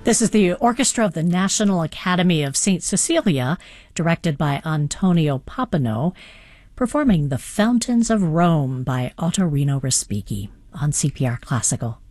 This is the orchestra of the National Academy of St. Cecilia, directed by Antonio Pappano, performing The Fountains of Rome by Ottorino Respighi on CPR Classical.